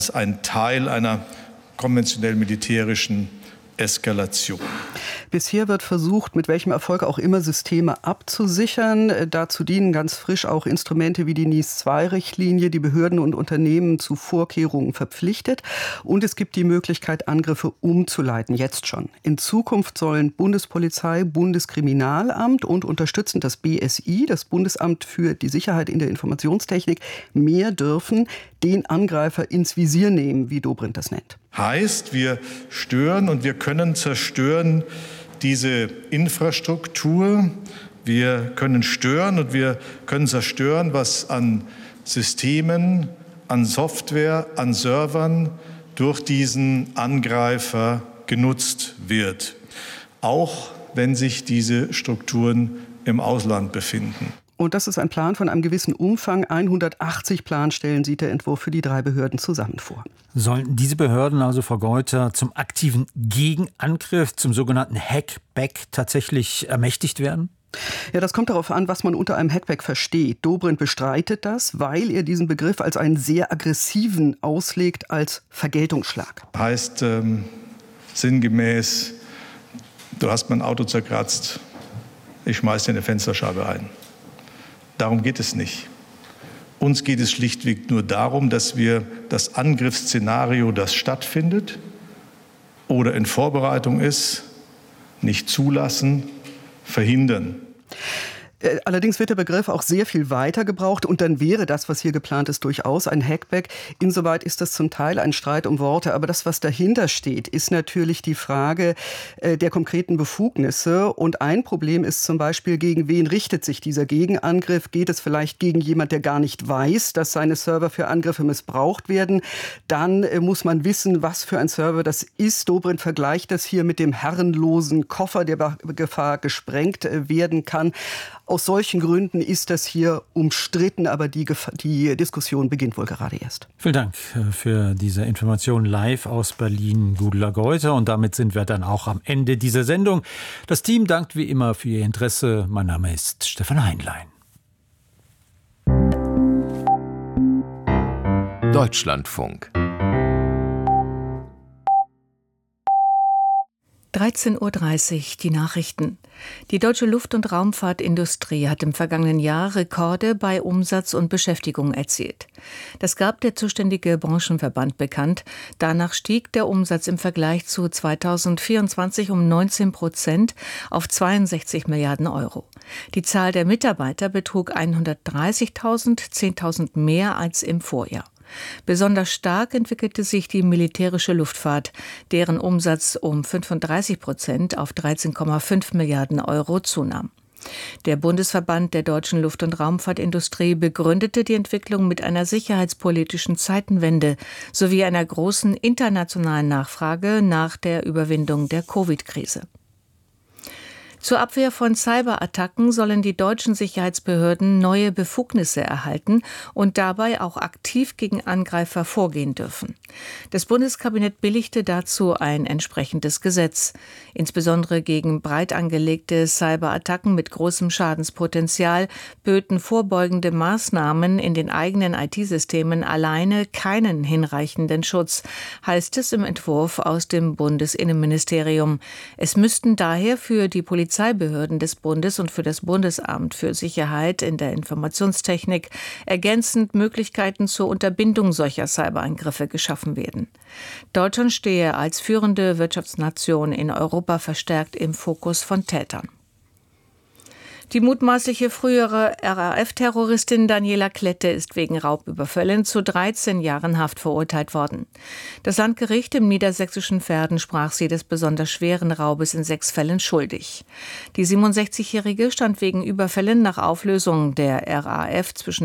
ein Teil einer konventionell militärischen Eskalation. Bisher wird versucht, mit welchem Erfolg auch immer, Systeme abzusichern. Dazu dienen ganz frisch auch Instrumente wie die NIS-2-Richtlinie, die Behörden und Unternehmen zu Vorkehrungen verpflichtet. Und es gibt die Möglichkeit, Angriffe umzuleiten, jetzt schon. In Zukunft sollen Bundespolizei, Bundeskriminalamt und unterstützend das BSI, das Bundesamt für die Sicherheit in der Informationstechnik, mehr dürfen, den Angreifer ins Visier nehmen, wie Dobrindt das nennt. Heißt, wir stören und wir können zerstören diese Infrastruktur. Wir können stören und wir können zerstören, was an Systemen, an Software, an Servern durch diesen Angreifer genutzt wird. Auch wenn sich diese Strukturen im Ausland befinden. Und das ist ein Plan von einem gewissen Umfang. 180 Planstellen sieht der Entwurf für die 3 Behörden zusammen vor. Sollen diese Behörden also, Frau Geuter, zum aktiven Gegenangriff, zum sogenannten Hackback tatsächlich ermächtigt werden? Ja, das kommt darauf an, was man unter einem Hackback versteht. Dobrindt bestreitet das, weil er diesen Begriff als einen sehr aggressiven auslegt, als Vergeltungsschlag. Heißt sinngemäß, du hast mein Auto zerkratzt, ich schmeiß dir eine Fensterscheibe ein. Darum geht es nicht. Uns geht es schlichtweg nur darum, dass wir das Angriffsszenario, das stattfindet oder in Vorbereitung ist, nicht zulassen, verhindern. Allerdings wird der Begriff auch sehr viel weiter gebraucht und dann wäre das, was hier geplant ist, durchaus ein Hackback. Insoweit ist das zum Teil ein Streit um Worte, aber das, was dahinter steht, ist natürlich die Frage der konkreten Befugnisse. Und ein Problem ist zum Beispiel, gegen wen richtet sich dieser Gegenangriff? Geht es vielleicht gegen jemand, der gar nicht weiß, dass seine Server für Angriffe missbraucht werden? Dann muss man wissen, was für ein Server das ist. Dobrindt vergleicht das hier mit dem herrenlosen Koffer, der bei Gefahr gesprengt werden kann. Aus solchen Gründen ist das hier umstritten, aber die Diskussion beginnt wohl gerade erst. Vielen Dank für diese Information live aus Berlin, Gudula Geuter. Und damit sind wir dann auch am Ende dieser Sendung. Das Team dankt wie immer für Ihr Interesse. Mein Name ist Stefan Heinlein. Deutschlandfunk. 13:30 Uhr, die Nachrichten. Die deutsche Luft- und Raumfahrtindustrie hat im vergangenen Jahr Rekorde bei Umsatz und Beschäftigung erzielt. Das gab der zuständige Branchenverband bekannt. Danach stieg der Umsatz im Vergleich zu 2024 um 19% auf 62 Milliarden Euro. Die Zahl der Mitarbeiter betrug 130.000, 10.000 mehr als im Vorjahr. Besonders stark entwickelte sich die militärische Luftfahrt, deren Umsatz um 35% auf 13,5 Milliarden Euro zunahm. Der Bundesverband der deutschen Luft- und Raumfahrtindustrie begründete die Entwicklung mit einer sicherheitspolitischen Zeitenwende sowie einer großen internationalen Nachfrage nach der Überwindung der Covid-Krise. Zur Abwehr von Cyberattacken sollen die deutschen Sicherheitsbehörden neue Befugnisse erhalten und dabei auch aktiv gegen Angreifer vorgehen dürfen. Das Bundeskabinett billigte dazu ein entsprechendes Gesetz. Insbesondere gegen breit angelegte Cyberattacken mit großem Schadenspotenzial böten vorbeugende Maßnahmen in den eigenen IT-Systemen alleine keinen hinreichenden Schutz, heißt es im Entwurf aus dem Bundesinnenministerium. Es müssten daher für die Polizeibehörden des Bundes und für das Bundesamt für Sicherheit in der Informationstechnik ergänzend Möglichkeiten zur Unterbindung solcher Cyberangriffe geschaffen werden. Deutschland stehe als führende Wirtschaftsnation in Europa verstärkt im Fokus von Tätern. Die mutmaßliche frühere RAF-Terroristin Daniela Klette ist wegen Raubüberfällen zu 13 Jahren Haft verurteilt worden. Das Landgericht im niedersächsischen Verden sprach sie des besonders schweren Raubes in 6 Fällen schuldig. Die 67-Jährige stand wegen Überfällen nach Auflösung der RAF zwischen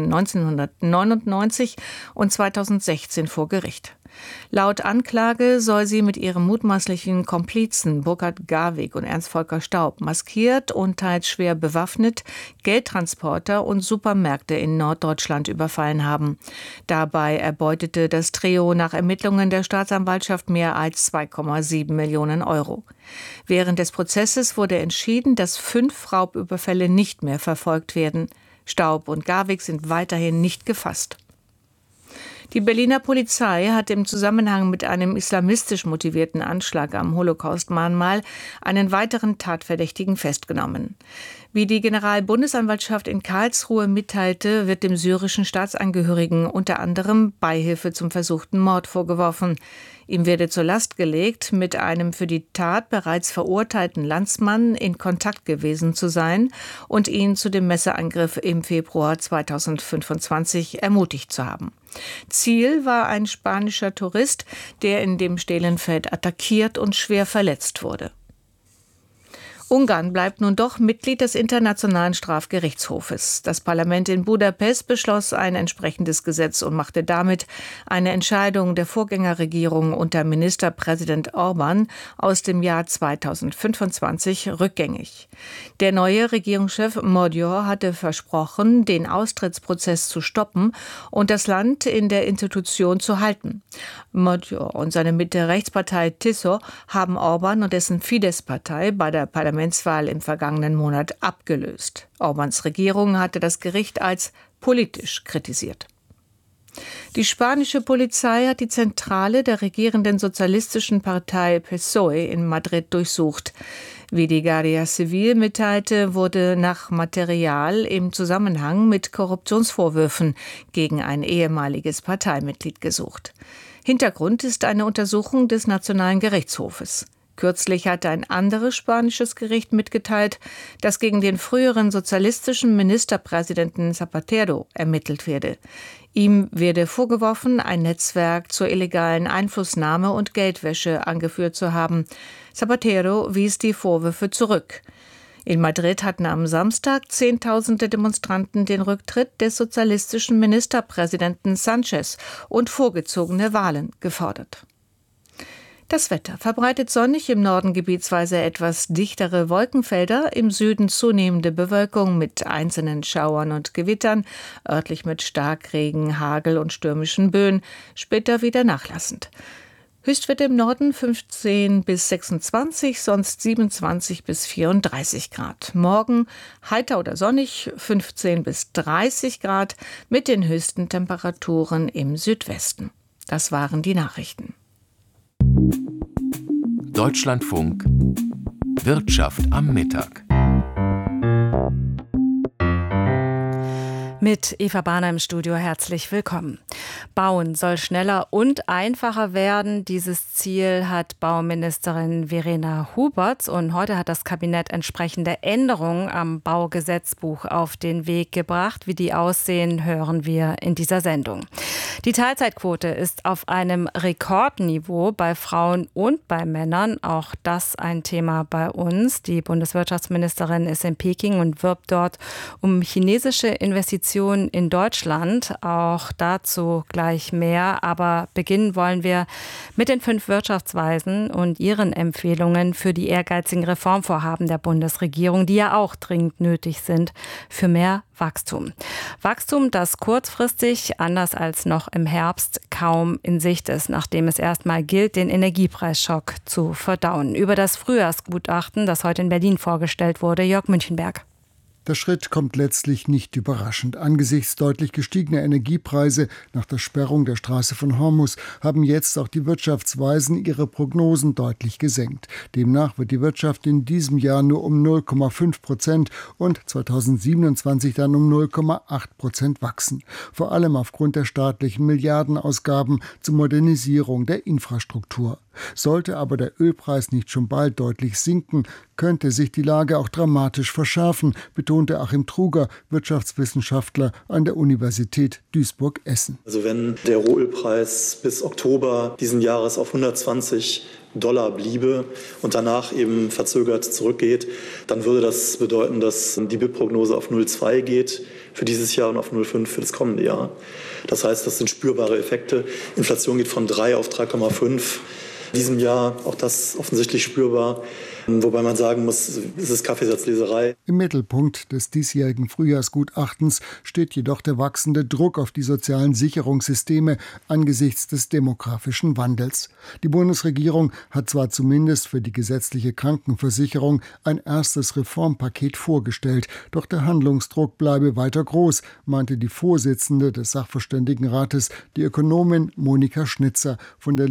1999 und 2016 vor Gericht. Laut Anklage soll sie mit ihrem mutmaßlichen Komplizen Burkhard Garwig und Ernst-Volker Staub maskiert und teils schwer bewaffnet Geldtransporter und Supermärkte in Norddeutschland überfallen haben. Dabei erbeutete das Trio nach Ermittlungen der Staatsanwaltschaft mehr als 2,7 Millionen Euro. Während des Prozesses wurde entschieden, dass 5 Raubüberfälle nicht mehr verfolgt werden. Staub und Garwig sind weiterhin nicht gefasst. Die Berliner Polizei hat im Zusammenhang mit einem islamistisch motivierten Anschlag am Holocaust-Mahnmal einen weiteren Tatverdächtigen festgenommen. Wie die Generalbundesanwaltschaft in Karlsruhe mitteilte, wird dem syrischen Staatsangehörigen unter anderem Beihilfe zum versuchten Mord vorgeworfen. Ihm werde zur Last gelegt, mit einem für die Tat bereits verurteilten Landsmann in Kontakt gewesen zu sein und ihn zu dem Messerangriff im Februar 2025 ermutigt zu haben. Ziel war ein spanischer Tourist, der in dem Stehlenfeld attackiert und schwer verletzt wurde. Ungarn bleibt nun doch Mitglied des Internationalen Strafgerichtshofes. Das Parlament in Budapest beschloss ein entsprechendes Gesetz und machte damit eine Entscheidung der Vorgängerregierung unter Ministerpräsident Orbán aus dem Jahr 2025 rückgängig. Der neue Regierungschef Magyar hatte versprochen, den Austrittsprozess zu stoppen und das Land in der Institution zu halten. Magyar und seine Mitte-Rechtspartei TISO haben Orbán und dessen Fidesz-Partei bei der Parlamentswahl im vergangenen Monat abgelöst. Orbáns Regierung hatte das Gericht als politisch kritisiert. Die spanische Polizei hat die Zentrale der regierenden sozialistischen Partei PSOE in Madrid durchsucht. Wie die Guardia Civil mitteilte, wurde nach Material im Zusammenhang mit Korruptionsvorwürfen gegen ein ehemaliges Parteimitglied gesucht. Hintergrund ist eine Untersuchung des Nationalen Gerichtshofes. Kürzlich hatte ein anderes spanisches Gericht mitgeteilt, dass gegen den früheren sozialistischen Ministerpräsidenten Zapatero ermittelt werde. Ihm werde vorgeworfen, ein Netzwerk zur illegalen Einflussnahme und Geldwäsche angeführt zu haben. Zapatero wies die Vorwürfe zurück. In Madrid hatten am Samstag Zehntausende Demonstranten den Rücktritt des sozialistischen Ministerpräsidenten Sánchez und vorgezogene Wahlen gefordert. Das Wetter: verbreitet sonnig, im Norden gebietsweise etwas dichtere Wolkenfelder, im Süden zunehmende Bewölkung mit einzelnen Schauern und Gewittern, örtlich mit Starkregen, Hagel und stürmischen Böen, später wieder nachlassend. Höchstwerte im Norden 15 bis 26, sonst 27 bis 34 Grad. Morgen heiter oder sonnig, 15 bis 30 Grad, mit den höchsten Temperaturen im Südwesten. Das waren die Nachrichten. Deutschlandfunk Wirtschaft am Mittag. Mit Eva Bahner im Studio, herzlich willkommen. Bauen soll schneller und einfacher werden. Dieses Ziel hat Bauministerin Verena Huberts und heute hat das Kabinett entsprechende Änderungen am Baugesetzbuch auf den Weg gebracht. Wie die aussehen, hören wir in dieser Sendung. Die Teilzeitquote ist auf einem Rekordniveau bei Frauen und bei Männern. Auch das ein Thema bei uns. Die Bundeswirtschaftsministerin ist in Peking und wirbt dort um chinesische Investitionen in Deutschland. Auch dazu gleich mehr. Aber beginnen wollen wir mit den 5 Wirtschaftsweisen und ihren Empfehlungen für die ehrgeizigen Reformvorhaben der Bundesregierung, die ja auch dringend nötig sind für mehr Wachstum. Wachstum, das kurzfristig, anders als noch im Herbst, kaum in Sicht ist, nachdem es erstmal gilt, den Energiepreisschock zu verdauen. Über das Frühjahrsgutachten, das heute in Berlin vorgestellt wurde, Jörg Münchenberg. Der Schritt kommt letztlich nicht überraschend. Angesichts deutlich gestiegener Energiepreise nach der Sperrung der Straße von Hormuz haben jetzt auch die Wirtschaftsweisen ihre Prognosen deutlich gesenkt. Demnach wird die Wirtschaft in diesem Jahr nur um 0,5% und 2027 dann um 0,8% wachsen. Vor allem aufgrund der staatlichen Milliardenausgaben zur Modernisierung der Infrastruktur. Sollte aber der Ölpreis nicht schon bald deutlich sinken, könnte sich die Lage auch dramatisch verschärfen, betonte Achim Truger, Wirtschaftswissenschaftler an der Universität Duisburg-Essen. Also wenn der Rohölpreis bis Oktober diesen Jahres auf $120 bliebe und danach eben verzögert zurückgeht, dann würde das bedeuten, dass die BIP-Prognose auf 0,2 geht für dieses Jahr und auf 0,5 für das kommende Jahr. Das heißt, das sind spürbare Effekte. Inflation geht von 3 auf 3,5. In diesem Jahr, auch das offensichtlich spürbar. Wobei man sagen muss, es ist Kaffeesatzleserei. Im Mittelpunkt des diesjährigen Frühjahrsgutachtens steht jedoch der wachsende Druck auf die sozialen Sicherungssysteme angesichts des demografischen Wandels. Die Bundesregierung hat zwar zumindest für die gesetzliche Krankenversicherung ein erstes Reformpaket vorgestellt, doch der Handlungsdruck bleibe weiter groß, meinte die Vorsitzende des Sachverständigenrates, die Ökonomin Monika Schnitzer von der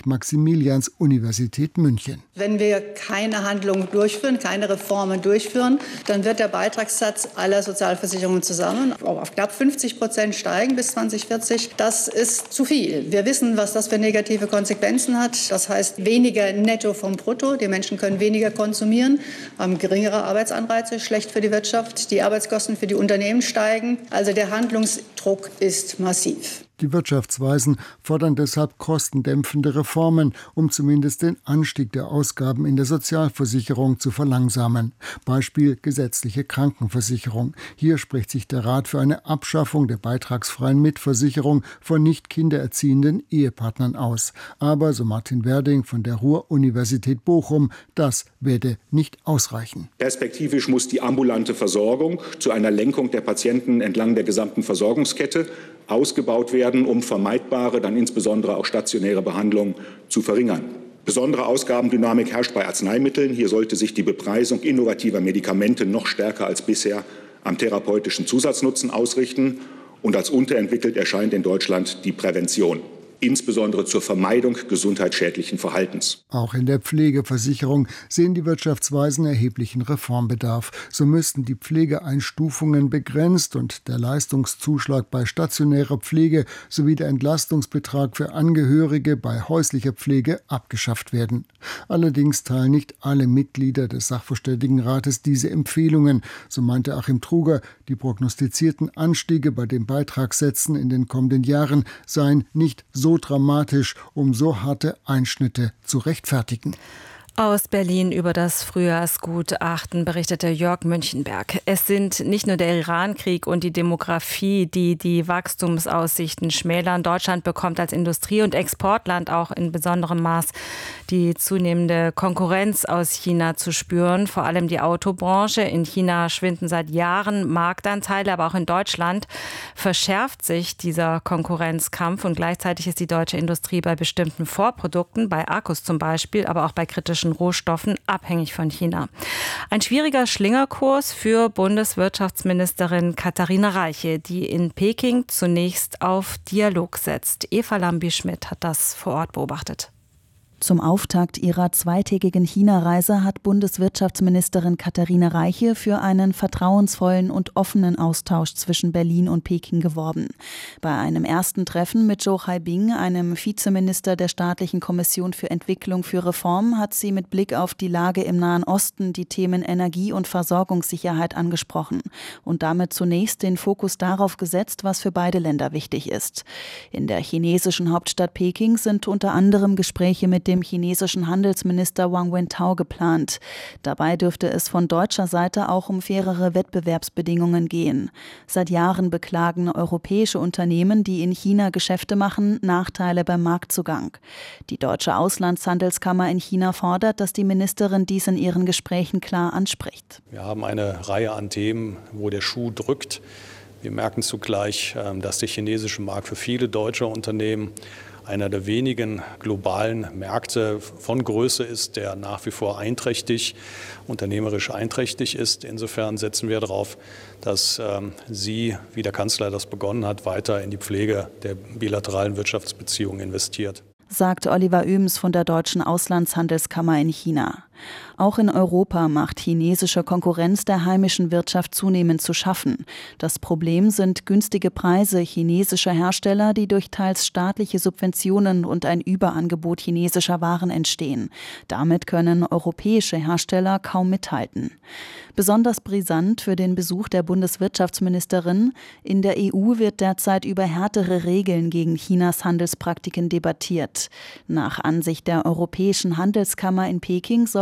Ludwig-Maximilians-Universität München. Wenn wir keine Handlungen durchführen, keine Reformen durchführen, dann wird der Beitragssatz aller Sozialversicherungen zusammen auf knapp 50% steigen bis 2040. Das ist zu viel. Wir wissen, was das für negative Konsequenzen hat. Das heißt weniger Netto vom Brutto. Die Menschen können weniger konsumieren, haben geringere Arbeitsanreize, schlecht für die Wirtschaft. Die Arbeitskosten für die Unternehmen steigen. Also der Handlungsdruck ist massiv. Die Wirtschaftsweisen fordern deshalb kostendämpfende Reformen, um zumindest den Anstieg der Ausgaben in der Sozialversicherung zu verlangsamen. Beispiel gesetzliche Krankenversicherung. Hier spricht sich der Rat für eine Abschaffung der beitragsfreien Mitversicherung von nicht kindererziehenden Ehepartnern aus. Aber, so Martin Werding von der Ruhr-Universität Bochum, das werde nicht ausreichen. Perspektivisch muss die ambulante Versorgung zu einer Lenkung der Patienten entlang der gesamten Versorgungskette ausgebaut werden, um vermeidbare, dann insbesondere auch stationäre Behandlungen zu verringern. Besondere Ausgabendynamik herrscht bei Arzneimitteln. Hier sollte sich die Bepreisung innovativer Medikamente noch stärker als bisher am therapeutischen Zusatznutzen ausrichten. Und als unterentwickelt erscheint in Deutschland die Prävention, insbesondere zur Vermeidung gesundheitsschädlichen Verhaltens. Auch in der Pflegeversicherung sehen die Wirtschaftsweisen erheblichen Reformbedarf. So müssten die Pflegeeinstufungen begrenzt und der Leistungszuschlag bei stationärer Pflege sowie der Entlastungsbetrag für Angehörige bei häuslicher Pflege abgeschafft werden. Allerdings teilen nicht alle Mitglieder des Sachverständigenrates diese Empfehlungen. So meinte Achim Truger, die prognostizierten Anstiege bei den Beitragssätzen in den kommenden Jahren seien nicht so dramatisch, um so harte Einschnitte zu rechtfertigen. Aus Berlin über das Frühjahrsgutachten berichtete Jörg Münchenberg. Es sind nicht nur der Iran-Krieg und die Demografie, die die Wachstumsaussichten schmälern. Deutschland bekommt als Industrie- und Exportland auch in besonderem Maß die zunehmende Konkurrenz aus China zu spüren. Vor allem die Autobranche. In China schwinden seit Jahren Marktanteile, aber auch in Deutschland verschärft sich dieser Konkurrenzkampf. Und gleichzeitig ist die deutsche Industrie bei bestimmten Vorprodukten, bei Akkus zum Beispiel, aber auch bei kritischen Rohstoffen abhängig von China. Ein schwieriger Schlingerkurs für Bundeswirtschaftsministerin Katharina Reiche, die in Peking zunächst auf Dialog setzt. Eva Lambi-Schmidt hat das vor Ort beobachtet. Zum Auftakt ihrer zweitägigen China-Reise hat Bundeswirtschaftsministerin Katharina Reiche für einen vertrauensvollen und offenen Austausch zwischen Berlin und Peking geworben. Bei einem ersten Treffen mit Zhou Haibing, einem Vizeminister der Staatlichen Kommission für Entwicklung für Reform, hat sie mit Blick auf die Lage im Nahen Osten die Themen Energie- und Versorgungssicherheit angesprochen und damit zunächst den Fokus darauf gesetzt, was für beide Länder wichtig ist. In der chinesischen Hauptstadt Peking sind unter anderem Gespräche mit dem chinesischen Handelsminister Wang Wentao geplant. Dabei dürfte es von deutscher Seite auch um fairere Wettbewerbsbedingungen gehen. Seit Jahren beklagen europäische Unternehmen, die in China Geschäfte machen, Nachteile beim Marktzugang. Die deutsche Auslandshandelskammer in China fordert, dass die Ministerin dies in ihren Gesprächen klar anspricht. Wir haben eine Reihe an Themen, wo der Schuh drückt. Wir merken zugleich, dass der chinesische Markt für viele deutsche Unternehmen einer der wenigen globalen Märkte von Größe ist, der nach wie vor unternehmerisch einträchtig ist. Insofern setzen wir darauf, dass sie, wie der Kanzler das begonnen hat, weiter in die Pflege der bilateralen Wirtschaftsbeziehungen investiert. Sagt Oliver Oehms von der Deutschen Auslandshandelskammer in China. Auch in Europa macht chinesische Konkurrenz der heimischen Wirtschaft zunehmend zu schaffen. Das Problem sind günstige Preise chinesischer Hersteller, die durch teils staatliche Subventionen und ein Überangebot chinesischer Waren entstehen. Damit können europäische Hersteller kaum mithalten. Besonders brisant für den Besuch der Bundeswirtschaftsministerin: In der EU wird derzeit über härtere Regeln gegen Chinas Handelspraktiken debattiert. Nach Ansicht der Europäischen Handelskammer in Peking soll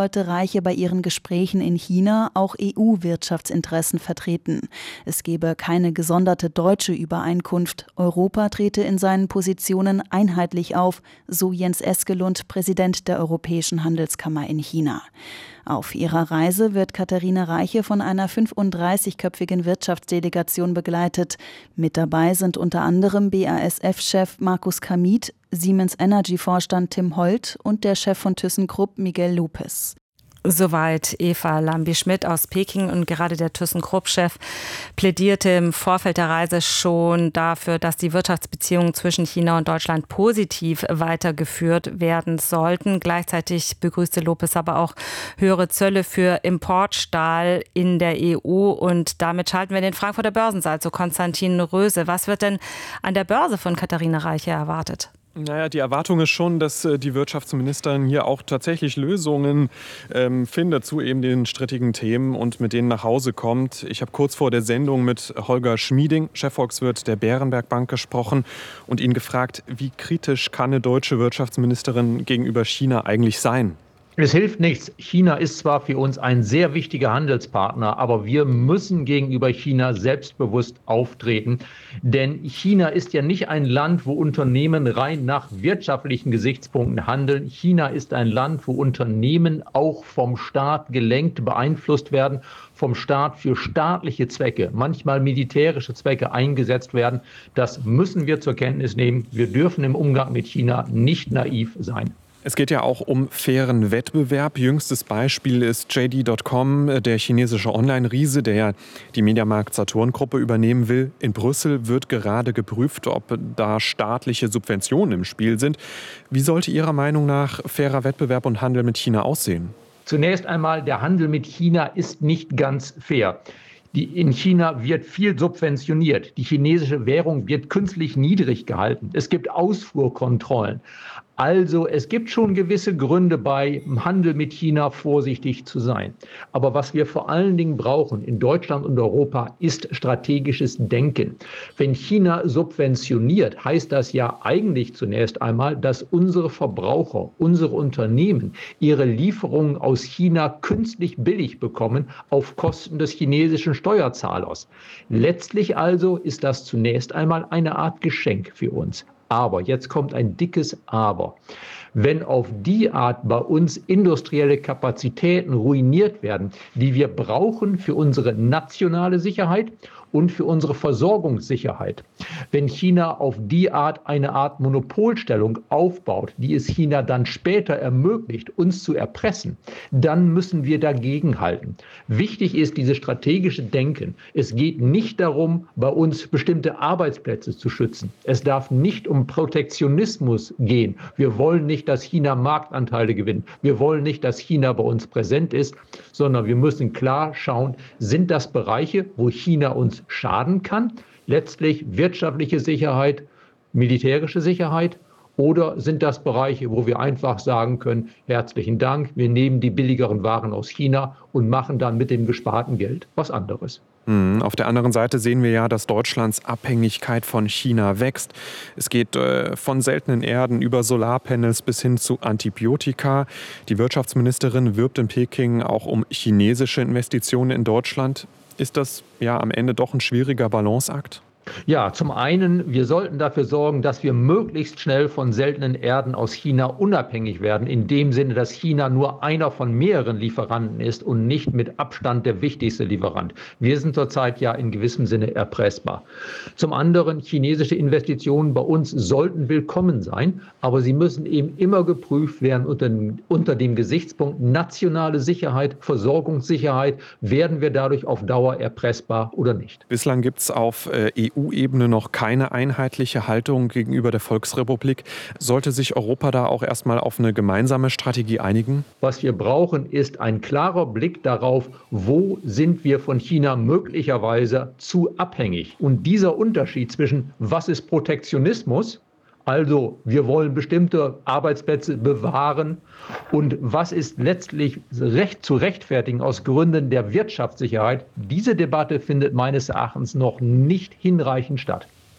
sollte Reiche bei ihren Gesprächen in China auch EU-Wirtschaftsinteressen vertreten. Es gebe keine gesonderte deutsche Übereinkunft. Europa trete in seinen Positionen einheitlich auf, so Jens Eskelund, Präsident der Europäischen Handelskammer in China. Auf ihrer Reise wird Katharina Reiche von einer 35-köpfigen Wirtschaftsdelegation begleitet. Mit dabei sind unter anderem BASF-Chef Markus Kamit, Siemens Energy-Vorstand Tim Holt und der Chef von ThyssenKrupp Miguel Lopez. Soweit Eva Lambi-Schmidt aus Peking, und gerade der ThyssenKrupp-Chef plädierte im Vorfeld der Reise schon dafür, dass die Wirtschaftsbeziehungen zwischen China und Deutschland positiv weitergeführt werden sollten. Gleichzeitig begrüßte Lopez aber auch höhere Zölle für Importstahl in der EU, und damit schalten wir den Frankfurter Börsensaal zu Konstantin Röse. Was wird denn an der Börse von Katharina Reiche erwartet? Naja, die Erwartung ist schon, dass die Wirtschaftsministerin hier auch tatsächlich Lösungen findet zu eben den strittigen Themen und mit denen nach Hause kommt. Ich habe kurz vor der Sendung mit Holger Schmieding, Chefvolkswirt der Berenberg Bank, gesprochen und ihn gefragt, wie kritisch kann eine deutsche Wirtschaftsministerin gegenüber China eigentlich sein? Es hilft nichts. China ist zwar für uns ein sehr wichtiger Handelspartner, aber wir müssen gegenüber China selbstbewusst auftreten. Denn China ist ja nicht ein Land, wo Unternehmen rein nach wirtschaftlichen Gesichtspunkten handeln. China ist ein Land, wo Unternehmen auch vom Staat gelenkt, beeinflusst werden, vom Staat für staatliche Zwecke, manchmal militärische Zwecke eingesetzt werden. Das müssen wir zur Kenntnis nehmen. Wir dürfen im Umgang mit China nicht naiv sein. Es geht ja auch um fairen Wettbewerb. Jüngstes Beispiel ist JD.com, der chinesische Online-Riese, der ja die Mediamarkt-Saturn-Gruppe übernehmen will. In Brüssel wird gerade geprüft, ob da staatliche Subventionen im Spiel sind. Wie sollte Ihrer Meinung nach fairer Wettbewerb und Handel mit China aussehen? Zunächst einmal, der Handel mit China ist nicht ganz fair. In China wird viel subventioniert. Die chinesische Währung wird künstlich niedrig gehalten. Es gibt Ausfuhrkontrollen. Also es gibt schon gewisse Gründe, beim Handel mit China vorsichtig zu sein. Aber was wir vor allen Dingen brauchen in Deutschland und Europa ist strategisches Denken. Wenn China subventioniert, heißt das ja eigentlich zunächst einmal, dass unsere Verbraucher, unsere Unternehmen ihre Lieferungen aus China künstlich billig bekommen auf Kosten des chinesischen Steuerzahlers. Letztlich also ist das zunächst einmal eine Art Geschenk für uns. Aber, jetzt kommt ein dickes Aber. Wenn auf die Art bei uns industrielle Kapazitäten ruiniert werden, die wir brauchen für unsere nationale Sicherheit und für unsere Versorgungssicherheit. Wenn China auf die Art eine Art Monopolstellung aufbaut, die es China dann später ermöglicht, uns zu erpressen, dann müssen wir dagegenhalten. Wichtig ist dieses strategische Denken. Es geht nicht darum, bei uns bestimmte Arbeitsplätze zu schützen. Es darf nicht um Protektionismus gehen. Wir wollen nicht, dass China Marktanteile gewinnt. Wir wollen nicht, dass China bei uns präsent ist, sondern wir müssen klar schauen, sind das Bereiche, wo China uns schaden kann, letztlich wirtschaftliche Sicherheit, militärische Sicherheit, oder sind das Bereiche, wo wir einfach sagen können, herzlichen Dank, wir nehmen die billigeren Waren aus China und machen dann mit dem gesparten Geld was anderes. Auf der anderen Seite sehen wir ja, dass Deutschlands Abhängigkeit von China wächst. Es geht von seltenen Erden über Solarpanels bis hin zu Antibiotika. Die Wirtschaftsministerin wirbt in Peking auch um chinesische Investitionen in Deutschland. Ist das ja am Ende doch ein schwieriger Balanceakt? Ja, zum einen, wir sollten dafür sorgen, dass wir möglichst schnell von seltenen Erden aus China unabhängig werden, in dem Sinne, dass China nur einer von mehreren Lieferanten ist und nicht mit Abstand der wichtigste Lieferant. Wir sind zurzeit ja in gewissem Sinne erpressbar. Zum anderen, chinesische Investitionen bei uns sollten willkommen sein, aber sie müssen eben immer geprüft werden unter dem Gesichtspunkt nationale Sicherheit, Versorgungssicherheit. Werden wir dadurch auf Dauer erpressbar oder nicht? Bislang gibt es auf EU-Ebene noch keine einheitliche Haltung gegenüber der Volksrepublik. Sollte sich Europa da auch erstmal auf eine gemeinsame Strategie einigen? Was wir brauchen, ist ein klarer Blick darauf, wo sind wir von China möglicherweise zu abhängig. Und dieser Unterschied zwischen was ist Protektionismus, also wir wollen bestimmte Arbeitsplätze bewahren, und was ist letztlich zu rechtfertigen aus Gründen der Wirtschaftssicherheit, diese Debatte findet meines Erachtens noch nicht hinreichend statt.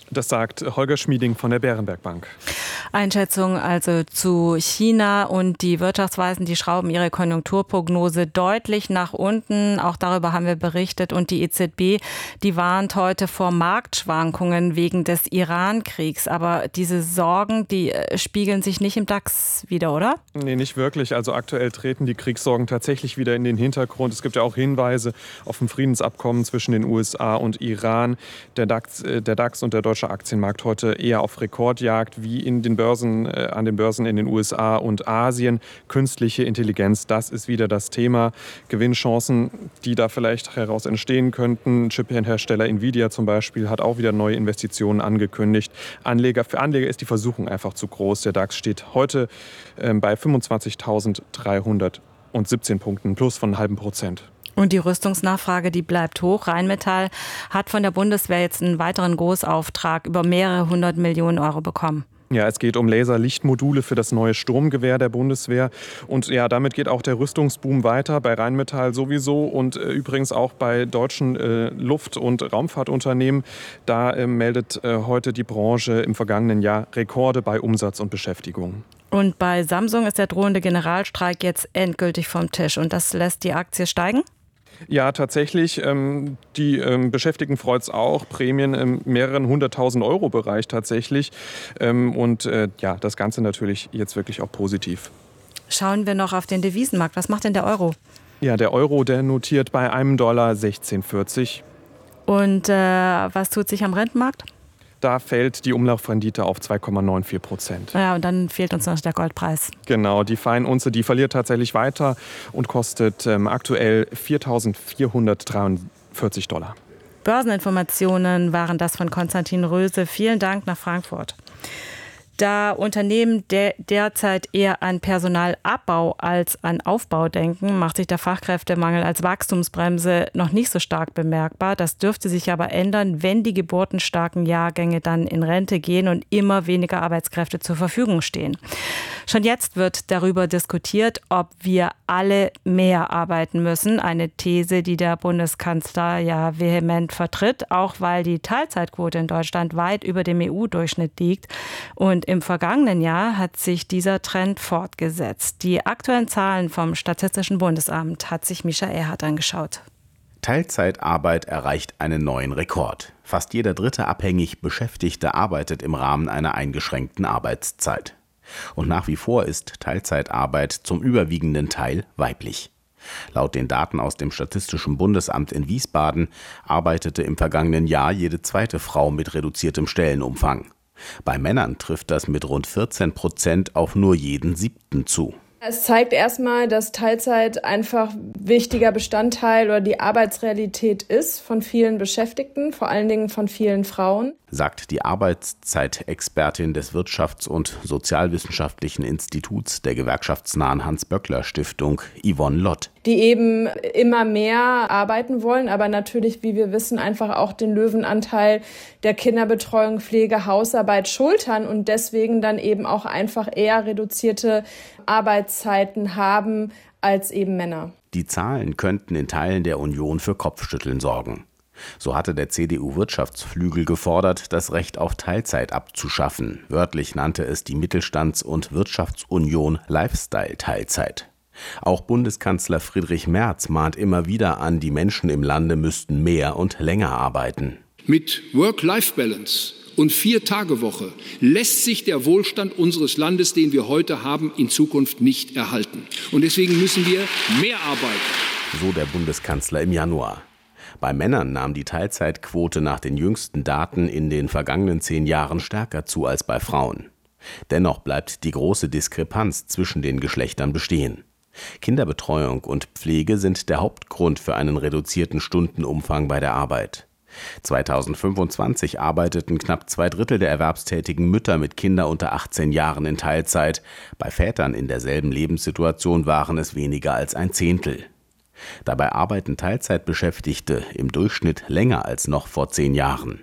Das sagt Holger Schmieding von der Berenberg Bank. Einschätzung also zu China und die Wirtschaftsweisen, die schrauben ihre Konjunkturprognose deutlich nach unten. Auch darüber haben wir berichtet. Und die EZB, die warnt heute vor Marktschwankungen wegen des Iran-Kriegs. Aber diese Sorgen, die spiegeln sich nicht im DAX wieder, oder? Nee, nicht wirklich. Also aktuell treten die Kriegssorgen tatsächlich wieder in den Hintergrund. Es gibt ja auch Hinweise auf ein Friedensabkommen zwischen den USA und Iran. Der DAX und der deutsche Aktienmarkt heute eher auf Rekordjagd wie an den Börsen in den USA und Asien. Künstliche Intelligenz, das ist wieder das Thema. Gewinnchancen, die da vielleicht heraus entstehen könnten. Chip-Hersteller Nvidia zum Beispiel hat auch wieder neue Investitionen angekündigt. Für Anleger ist die Versuchung einfach zu groß. Der DAX steht heute bei 25.317 Punkten, plus von 0,5%. Und die Rüstungsnachfrage, die bleibt hoch. Rheinmetall hat von der Bundeswehr jetzt einen weiteren Großauftrag über mehrere 100 Millionen Euro bekommen. Ja, es geht um Laserlichtmodule für das neue Sturmgewehr der Bundeswehr. Und ja, damit geht auch der Rüstungsboom weiter, bei Rheinmetall sowieso und übrigens auch bei deutschen Luft- und Raumfahrtunternehmen. Da meldet heute die Branche im vergangenen Jahr Rekorde bei Umsatz und Beschäftigung. Und bei Samsung ist der drohende Generalstreik jetzt endgültig vom Tisch. Und das lässt die Aktie steigen? Ja, tatsächlich. Die Beschäftigten freut es auch. Prämien im mehreren 100.000 Euro Bereich tatsächlich. Das Ganze natürlich jetzt wirklich auch positiv. Schauen wir noch auf den Devisenmarkt. Was macht denn der Euro? Ja, der Euro, der notiert bei $1,1640. Und was tut sich am Rentenmarkt? Da fällt die Umlaufrendite auf 2,94%. Ja, und dann fehlt uns noch der Goldpreis. Genau, die Feinunze, die verliert tatsächlich weiter und kostet aktuell $4.443. Börseninformationen waren das von Konstantin Röse. Vielen Dank nach Frankfurt. Da Unternehmen derzeit eher an Personalabbau als an Aufbau denken, macht sich der Fachkräftemangel als Wachstumsbremse noch nicht so stark bemerkbar. Das dürfte sich aber ändern, wenn die geburtenstarken Jahrgänge dann in Rente gehen und immer weniger Arbeitskräfte zur Verfügung stehen. Schon jetzt wird darüber diskutiert, ob wir alle mehr arbeiten müssen. Eine These, die der Bundeskanzler ja vehement vertritt, auch weil die Teilzeitquote in Deutschland weit über dem EU-Durchschnitt liegt. Und im vergangenen Jahr hat sich dieser Trend fortgesetzt. Die aktuellen Zahlen vom Statistischen Bundesamt hat sich Mischa Erhardt angeschaut. Teilzeitarbeit erreicht einen neuen Rekord. Fast jeder dritte abhängig Beschäftigte arbeitet im Rahmen einer eingeschränkten Arbeitszeit. Und nach wie vor ist Teilzeitarbeit zum überwiegenden Teil weiblich. Laut den Daten aus dem Statistischen Bundesamt in Wiesbaden arbeitete im vergangenen Jahr jede zweite Frau mit reduziertem Stellenumfang. Bei Männern trifft das mit rund 14% auf nur jeden 7. zu. Es zeigt erstmal, dass Teilzeit einfach wichtiger Bestandteil oder die Arbeitsrealität ist von vielen Beschäftigten, vor allen Dingen von vielen Frauen. Sagt die Arbeitszeitexpertin des Wirtschafts- und Sozialwissenschaftlichen Instituts der gewerkschaftsnahen Hans-Böckler-Stiftung, Yvonne Lott. Die eben immer mehr arbeiten wollen, aber natürlich, wie wir wissen, einfach auch den Löwenanteil der Kinderbetreuung, Pflege, Hausarbeit schultern und deswegen dann eben auch einfach eher reduzierte Arbeitszeiten haben als eben Männer. Die Zahlen könnten in Teilen der Union für Kopfschütteln sorgen. So hatte der CDU-Wirtschaftsflügel gefordert, das Recht auf Teilzeit abzuschaffen. Wörtlich nannte es die Mittelstands- und Wirtschaftsunion Lifestyle-Teilzeit. Auch Bundeskanzler Friedrich Merz mahnt immer wieder an, die Menschen im Lande müssten mehr und länger arbeiten. Mit Work-Life-Balance und 4-Tage-Woche lässt sich der Wohlstand unseres Landes, den wir heute haben, in Zukunft nicht erhalten. Und deswegen müssen wir mehr arbeiten. So der Bundeskanzler im Januar. Bei Männern nahm die Teilzeitquote nach den jüngsten Daten in den vergangenen 10 Jahren stärker zu als bei Frauen. Dennoch bleibt die große Diskrepanz zwischen den Geschlechtern bestehen. Kinderbetreuung und Pflege sind der Hauptgrund für einen reduzierten Stundenumfang bei der Arbeit. 2025 arbeiteten knapp 2/3 der erwerbstätigen Mütter mit Kindern unter 18 Jahren in Teilzeit. Bei Vätern in derselben Lebenssituation waren es weniger als 1/10. Dabei arbeiten Teilzeitbeschäftigte im Durchschnitt länger als noch vor 10 Jahren.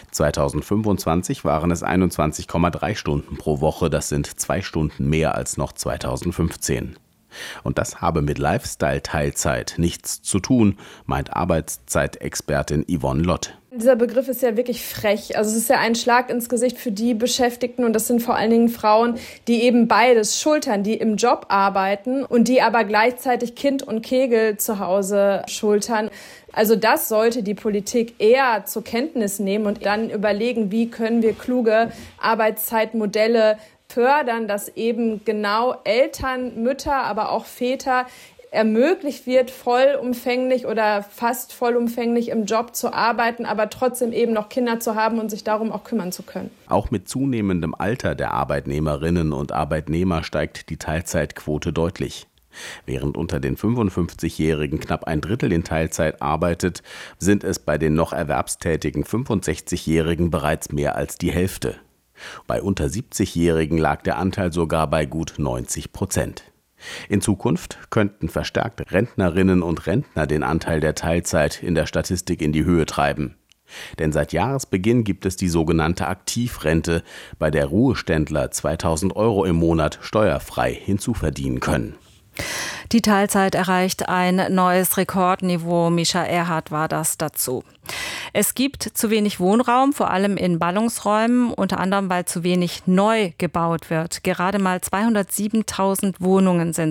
2025 waren es 21,3 Stunden pro Woche, das sind 2 Stunden mehr als noch 2015. Und das habe mit Lifestyle-Teilzeit nichts zu tun, meint Arbeitszeitexpertin Yvonne Lott. Dieser Begriff ist ja wirklich frech. Also es ist ja ein Schlag ins Gesicht für die Beschäftigten und das sind vor allen Dingen Frauen, die eben beides schultern, die im Job arbeiten und die aber gleichzeitig Kind und Kegel zu Hause schultern. Also das sollte die Politik eher zur Kenntnis nehmen und dann überlegen, wie können wir kluge Arbeitszeitmodelle fördern, dass eben genau Eltern, Mütter, aber auch Väter ermöglicht wird, vollumfänglich oder fast vollumfänglich im Job zu arbeiten, aber trotzdem eben noch Kinder zu haben und sich darum auch kümmern zu können. Auch mit zunehmendem Alter der Arbeitnehmerinnen und Arbeitnehmer steigt die Teilzeitquote deutlich. Während unter den 55-Jährigen knapp ein Drittel in Teilzeit arbeitet, sind es bei den noch erwerbstätigen 65-Jährigen bereits mehr als die Hälfte. Bei unter 70-Jährigen lag der Anteil sogar bei gut 90%. In Zukunft könnten verstärkt Rentnerinnen und Rentner den Anteil der Teilzeit in der Statistik in die Höhe treiben. Denn seit Jahresbeginn gibt es die sogenannte Aktivrente, bei der Ruheständler 2.000 € im Monat steuerfrei hinzuverdienen können. Die Teilzeit erreicht ein neues Rekordniveau. Mischa Erhardt war das dazu. Es gibt zu wenig Wohnraum, vor allem in Ballungsräumen, unter anderem, weil zu wenig neu gebaut wird. Gerade mal 207.000 Wohnungen sind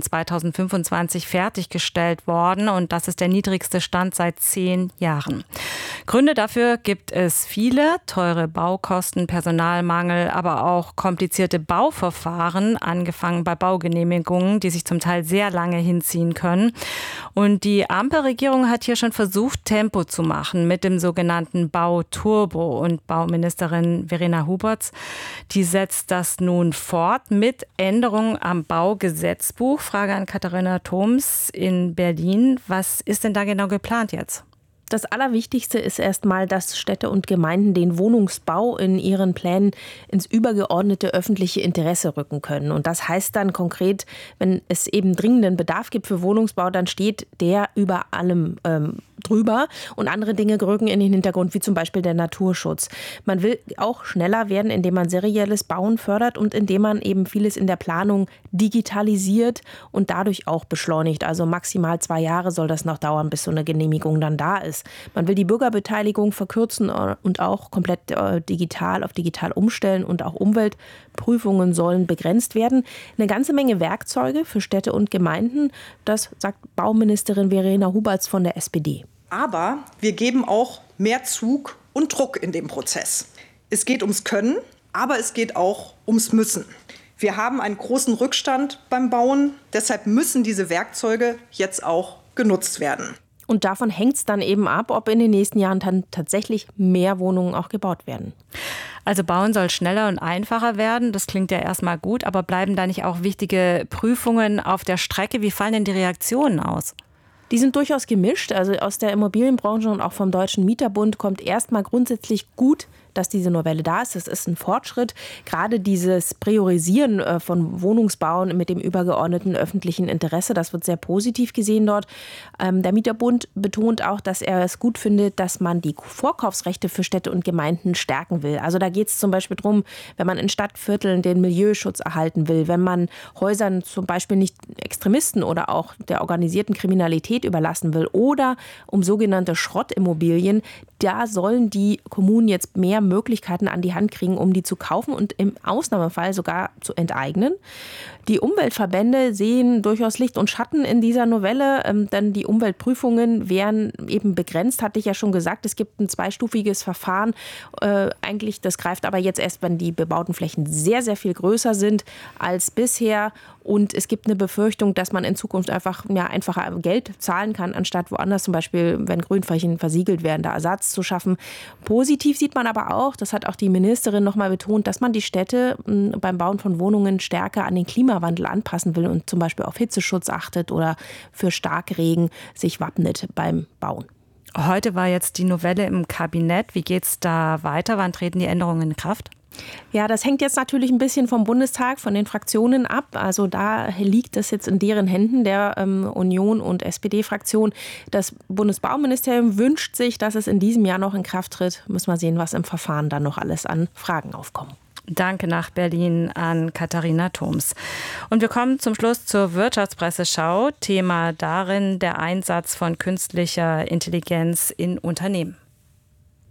2025 fertiggestellt worden und das ist der niedrigste Stand seit 10 Jahren. Gründe dafür gibt es viele: teure Baukosten, Personalmangel, aber auch komplizierte Bauverfahren, angefangen bei Baugenehmigungen, die sich zum Teil sehr lange hinziehen können. Und die Ampelregierung hat hier schon versucht, Tempo zu machen mit dem sogenannten Bauturbo. Und Bauministerin Verena Huberts, die setzt das nun fort mit Änderungen am Baugesetzbuch. Frage an Katharina Thoms in Berlin. Was ist denn da genau geplant jetzt? Das Allerwichtigste ist erstmal, dass Städte und Gemeinden den Wohnungsbau in ihren Plänen ins übergeordnete öffentliche Interesse rücken können. Und das heißt dann konkret, wenn es eben dringenden Bedarf gibt für Wohnungsbau, dann steht der über allem drüber und andere Dinge rücken in den Hintergrund, wie zum Beispiel der Naturschutz. Man will auch schneller werden, indem man serielles Bauen fördert und indem man eben vieles in der Planung digitalisiert und dadurch auch beschleunigt. Also maximal 2 Jahre soll das noch dauern, bis so eine Genehmigung dann da ist. Man will die Bürgerbeteiligung verkürzen und auch komplett digital umstellen und auch Umweltprüfungen sollen begrenzt werden. Eine ganze Menge Werkzeuge für Städte und Gemeinden, das sagt Bauministerin Verena Huberts von der SPD. Aber wir geben auch mehr Zug und Druck in dem Prozess. Es geht ums Können, aber es geht auch ums Müssen. Wir haben einen großen Rückstand beim Bauen, deshalb müssen diese Werkzeuge jetzt auch genutzt werden. Und davon hängt es dann eben ab, ob in den nächsten Jahren dann tatsächlich mehr Wohnungen auch gebaut werden. Also Bauen soll schneller und einfacher werden. Das klingt ja erstmal gut, aber bleiben da nicht auch wichtige Prüfungen auf der Strecke? Wie fallen denn die Reaktionen aus? Die sind durchaus gemischt. Also aus der Immobilienbranche und auch vom Deutschen Mieterbund kommt erstmal grundsätzlich gut, dass diese Novelle da ist. Das ist ein Fortschritt. Gerade dieses Priorisieren von Wohnungsbauen mit dem übergeordneten öffentlichen Interesse, das wird sehr positiv gesehen dort. Der Mieterbund betont auch, dass er es gut findet, dass man die Vorkaufsrechte für Städte und Gemeinden stärken will. Also da geht es zum Beispiel darum, wenn man in Stadtvierteln den Milieuschutz erhalten will, wenn man Häusern zum Beispiel nicht Extremisten oder auch der organisierten Kriminalität überlassen will oder um sogenannte Schrottimmobilien, da sollen die Kommunen jetzt mehr Möglichkeiten an die Hand kriegen, um die zu kaufen und im Ausnahmefall sogar zu enteignen. Die Umweltverbände sehen durchaus Licht und Schatten in dieser Novelle, denn die Umweltprüfungen wären eben begrenzt, hatte ich ja schon gesagt. Es gibt ein 2-stufiges Verfahren. Eigentlich, das greift aber jetzt erst, wenn die bebauten Flächen sehr, sehr viel größer sind als bisher. Und es gibt eine Befürchtung, dass man in Zukunft einfacher Geld zahlen kann, anstatt woanders zum Beispiel, wenn Grünflächen versiegelt werden, da Ersatz zu schaffen. Positiv sieht man aber auch, das hat auch die Ministerin nochmal betont, dass man die Städte beim Bauen von Wohnungen stärker an den Klimawandel anpassen will und zum Beispiel auf Hitzeschutz achtet oder für Starkregen sich wappnet beim Bauen. Heute war jetzt die Novelle im Kabinett. Wie geht es da weiter? Wann treten die Änderungen in Kraft? Ja, das hängt jetzt natürlich ein bisschen vom Bundestag, von den Fraktionen ab. Also da liegt es jetzt in deren Händen, der Union- und SPD-Fraktion. Das Bundesbauministerium wünscht sich, dass es in diesem Jahr noch in Kraft tritt. Müssen wir sehen, was im Verfahren dann noch alles an Fragen aufkommen. Danke nach Berlin an Katharina Thoms. Und wir kommen zum Schluss zur Wirtschaftspresseschau. Thema darin der Einsatz von künstlicher Intelligenz in Unternehmen.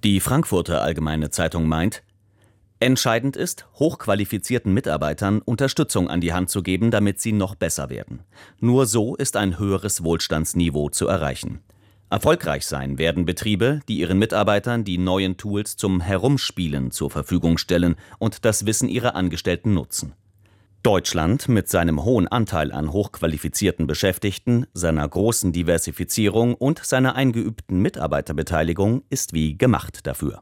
Die Frankfurter Allgemeine Zeitung meint, entscheidend ist, hochqualifizierten Mitarbeitern Unterstützung an die Hand zu geben, damit sie noch besser werden. Nur so ist ein höheres Wohlstandsniveau zu erreichen. Erfolgreich sein werden Betriebe, die ihren Mitarbeitern die neuen Tools zum Herumspielen zur Verfügung stellen und das Wissen ihrer Angestellten nutzen. Deutschland mit seinem hohen Anteil an hochqualifizierten Beschäftigten, seiner großen Diversifizierung und seiner eingeübten Mitarbeiterbeteiligung ist wie gemacht dafür.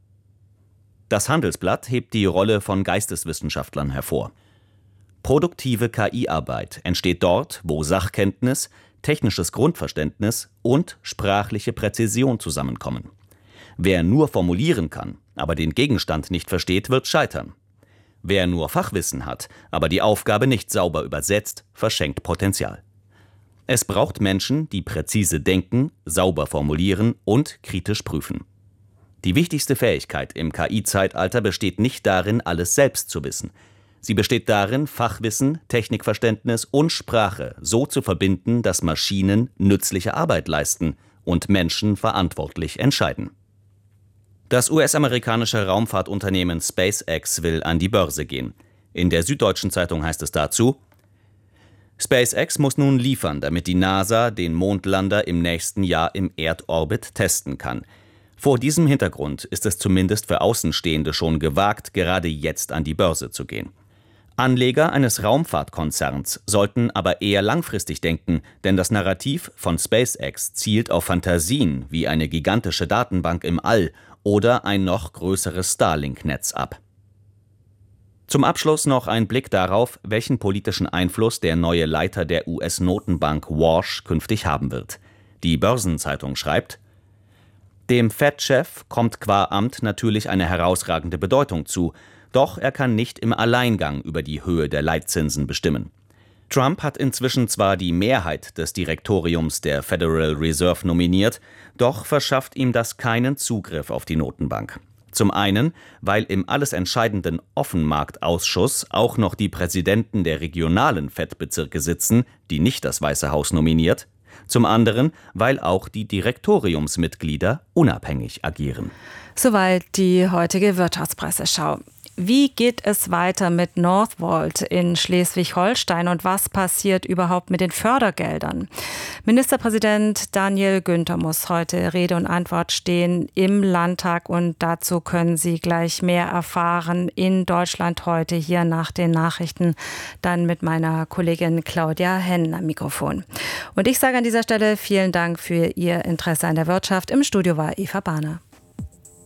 Das Handelsblatt hebt die Rolle von Geisteswissenschaftlern hervor. Produktive KI-Arbeit entsteht dort, wo Sachkenntnis, technisches Grundverständnis und sprachliche Präzision zusammenkommen. Wer nur formulieren kann, aber den Gegenstand nicht versteht, wird scheitern. Wer nur Fachwissen hat, aber die Aufgabe nicht sauber übersetzt, verschenkt Potenzial. Es braucht Menschen, die präzise denken, sauber formulieren und kritisch prüfen. Die wichtigste Fähigkeit im KI-Zeitalter besteht nicht darin, alles selbst zu wissen. Sie besteht darin, Fachwissen, Technikverständnis und Sprache so zu verbinden, dass Maschinen nützliche Arbeit leisten und Menschen verantwortlich entscheiden. Das US-amerikanische Raumfahrtunternehmen SpaceX will an die Börse gehen. In der Süddeutschen Zeitung heißt es dazu: SpaceX muss nun liefern, damit die NASA den Mondlander im nächsten Jahr im Erdorbit testen kann. Vor diesem Hintergrund ist es zumindest für Außenstehende schon gewagt, gerade jetzt an die Börse zu gehen. Anleger eines Raumfahrtkonzerns sollten aber eher langfristig denken, denn das Narrativ von SpaceX zielt auf Fantasien wie eine gigantische Datenbank im All oder ein noch größeres Starlink-Netz ab. Zum Abschluss noch ein Blick darauf, welchen politischen Einfluss der neue Leiter der US-Notenbank Walsh künftig haben wird. Die Börsenzeitung schreibt: Dem Fed-Chef kommt qua Amt natürlich eine herausragende Bedeutung zu, doch er kann nicht im Alleingang über die Höhe der Leitzinsen bestimmen. Trump hat inzwischen zwar die Mehrheit des Direktoriums der Federal Reserve nominiert, doch verschafft ihm das keinen Zugriff auf die Notenbank. Zum einen, weil im alles entscheidenden Offenmarktausschuss auch noch die Präsidenten der regionalen Fed-Bezirke sitzen, die nicht das Weiße Haus nominiert. Zum anderen, weil auch die Direktoriumsmitglieder unabhängig agieren. Soweit die heutige Wirtschaftspresseschau. Wie geht es weiter mit Northvolt in Schleswig-Holstein und was passiert überhaupt mit den Fördergeldern? Ministerpräsident Daniel Günther muss heute Rede und Antwort stehen im Landtag und dazu können Sie gleich mehr erfahren in Deutschland heute hier nach den Nachrichten, dann mit meiner Kollegin Claudia Henn am Mikrofon. Und ich sage an dieser Stelle vielen Dank für Ihr Interesse an der Wirtschaft. Im Studio war Eva Bahner.